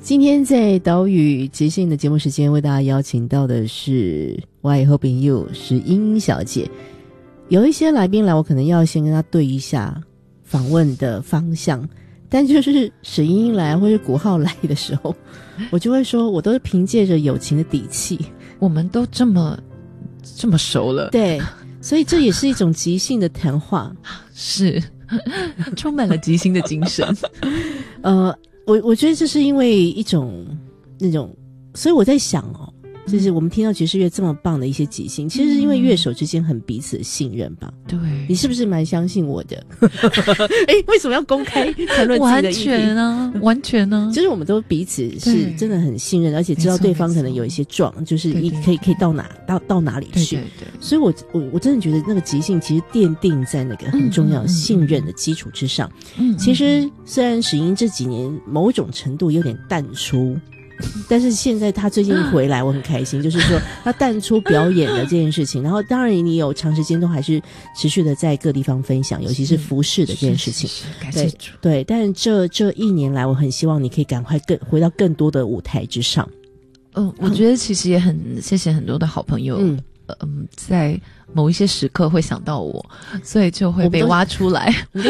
今天在岛屿即兴的节目时间，为大家邀请到的是我爱好朋友是英英小姐。有一些来宾来，我可能要先跟他对一下访问的方向，但就是史英英来或是古浩来的时候，我就会说，我都是凭借着友情的底气， 我们都这么熟了， 对，所以这也是一种即兴的谈话， 是充满了即兴的精神。 我觉得这是因为一种那种，所以我在想哦，就是我们听到爵士乐这么棒的一些即兴，其实是因为乐手之间很彼此的信任吧。 对， 你是不是蛮相信我的？为什么要公开谈论自己的意见？ 完全啊， 就是我们都彼此是真的很信任，而且知道对方可能有一些状，就是可以到哪里去。对，所以我真的觉得那个即兴其实奠定在那个很重要的信任的基础之上。其实虽然史英这几年某种程度有点淡出。但是现在他最近回来我很开心，就是说他淡出表演的这件事情，然后当然你有长时间都还是持续的在各地方分享，尤其是服饰的这件事情，对，但这一年来我很希望你可以赶快回到更多的舞台之上。 我觉得其实也很谢谢很多的好朋友在某一些时刻会想到我，所以就会被挖出来。 我们都